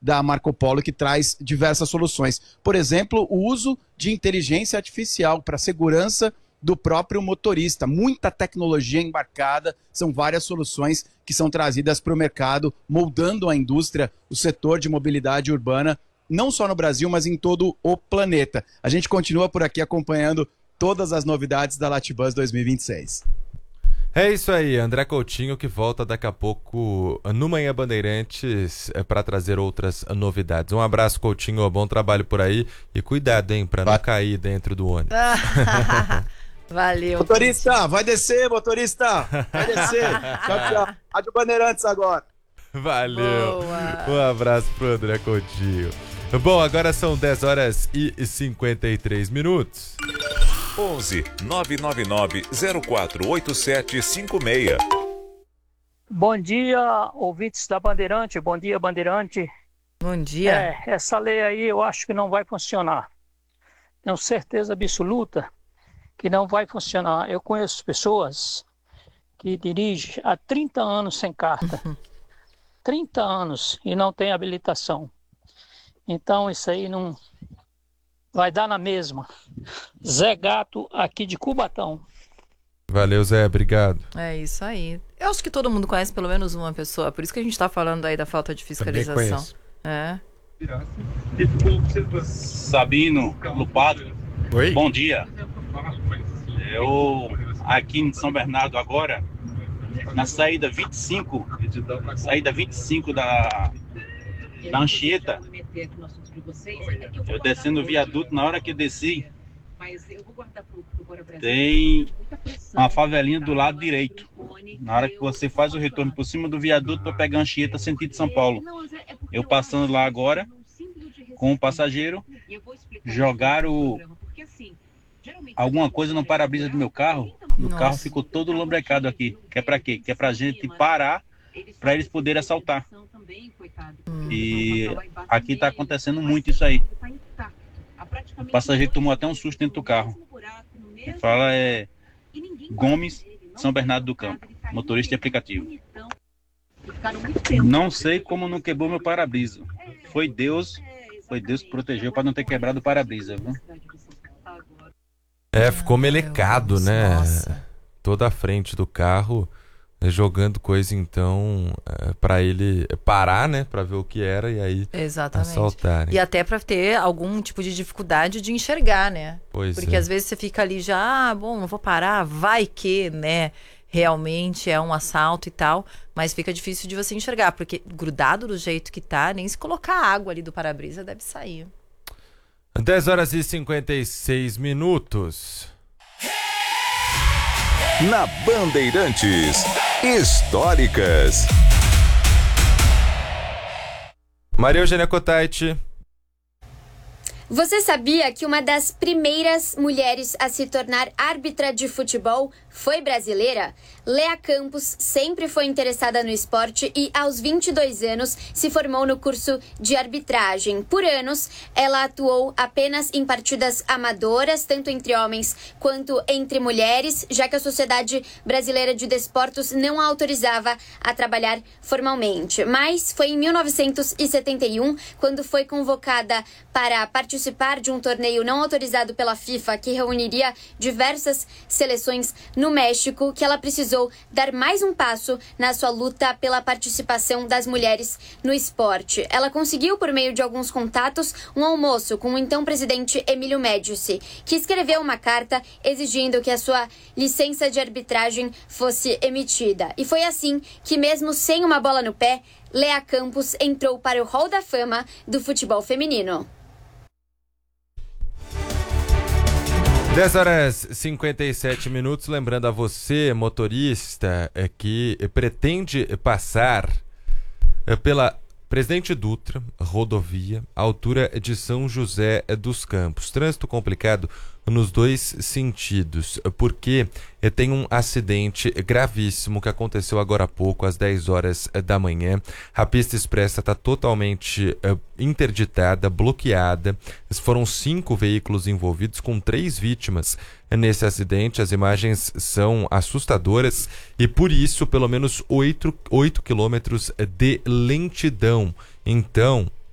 da Marco Polo, que traz diversas soluções. Por exemplo, o uso de inteligência artificial para a segurança do próprio motorista. Muita tecnologia embarcada, são várias soluções que são trazidas para o mercado, moldando a indústria, o setor de mobilidade urbana, não só no Brasil, mas em todo o planeta. A gente continua por aqui acompanhando todas as novidades da Latibus 2026. É isso aí, André Coutinho, que volta daqui a pouco no Manhã Bandeirantes para trazer outras novidades. Um abraço, Coutinho, bom trabalho por aí e cuidado, hein, para não cair dentro do ônibus. Valeu. Motorista, vai descer, motorista, vai descer. Tchau, tchau. Rádio Bandeirantes agora. Valeu. Boa. Um abraço pro André Coutinho. Bom, agora são 10h53. 11 999 048756. Bom dia, ouvintes da Bandeirante. Bom dia, Bandeirante. Bom dia. Essa lei aí eu acho que não vai funcionar. Tenho certeza absoluta que não vai funcionar. Eu conheço pessoas que dirigem há 30 anos sem carta. 30 anos e não tem habilitação. Então isso aí não vai dar na mesma. Zé Gato, aqui de Cubatão. Valeu, Zé, obrigado. É isso aí. Eu acho que todo mundo conhece pelo menos uma pessoa, por isso que a gente tá falando aí da falta de fiscalização. É. Sabino Lupato. Oi? Bom dia. Eu aqui em São Bernardo agora, na saída 25 da Anchieta, eu descendo o viaduto, na hora que eu desci, tem uma favelinha do lado direito. Na hora que você faz o retorno por cima do viaduto para pegar Anchieta, sentido São Paulo. Eu passando lá agora, com um passageiro, jogaram alguma coisa no para-brisa do meu carro. O carro ficou todo lambrecado aqui. Que é pra quê? Que é pra gente parar, para eles poderem assaltar. E aqui tá acontecendo muito isso aí. O passageiro tomou até um susto dentro do carro. Quem fala é Gomes, São Bernardo do Campo, motorista de aplicativo. Não sei como não quebrou meu para-brisa. Foi Deus que protegeu para não ter quebrado o para-brisa, viu? Ficou melecado, né? Nossa. Toda a frente do carro, jogando coisa, então, pra ele parar, né? Pra ver o que era e aí assaltarem. E até pra ter algum tipo de dificuldade de enxergar, né? Porque às vezes você fica ali já, não vou parar, vai que, né? Realmente é um assalto e tal, mas fica difícil de você enxergar, porque grudado do jeito que tá, nem se colocar água ali do para-brisa deve sair. 10h56. Na Bandeirantes, históricas. Maria Eugênia Cotaiti. Você sabia que uma das primeiras mulheres a se tornar árbitra de futebol foi brasileira? Lea Campos sempre foi interessada no esporte e, aos 22 anos, se formou no curso de arbitragem. Por anos, ela atuou apenas em partidas amadoras, tanto entre homens quanto entre mulheres, já que a Sociedade Brasileira de Desportos não a autorizava a trabalhar formalmente. Mas foi em 1971, quando foi convocada para participar de um torneio não autorizado pela FIFA, que reuniria diversas seleções no México, que ela precisou dar mais um passo na sua luta pela participação das mulheres no esporte. Ela conseguiu, por meio de alguns contatos, um almoço com o então presidente Emílio Médici, que escreveu uma carta exigindo que a sua licença de arbitragem fosse emitida. E foi assim que, mesmo sem uma bola no pé, Lea Campos entrou para o Hall da Fama do futebol feminino. 10h57. Lembrando a você, motorista, que pretende passar pela Presidente Dutra, rodovia, altura de São José dos Campos. Trânsito complicado nos dois sentidos, porque tem um acidente gravíssimo que aconteceu agora há pouco, às 10 horas da manhã. A pista expressa está totalmente interditada, bloqueada. Foram 5 veículos envolvidos, com 3 vítimas nesse acidente. As imagens são assustadoras e, por isso, pelo menos 8 quilômetros de lentidão. Então,